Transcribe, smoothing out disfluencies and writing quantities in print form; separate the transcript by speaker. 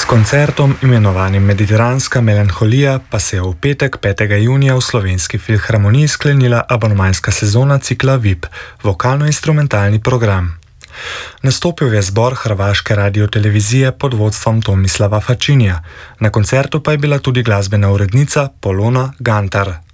Speaker 1: koncertom imenovanim Mediteranska melanholija pa se je v petek 5. junija v Slovenski filharmoniji sklenila abonmajska sezona cikla VIP, vokalno-instrumentalni program. Nastopil je zbor hrvaške radiotelevizije pod vodstvom Tomislava Fačinija, na koncertu pa je bila tudi glasbena urednica Polona Gantar.